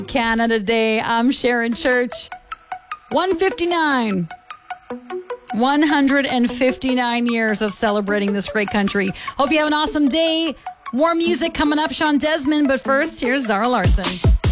Canada Day. I'm Sharon Church. 159 years of celebrating this great country. Hope you have an awesome day. More music coming up, Sean Desmond. But first, here's Zara Larson.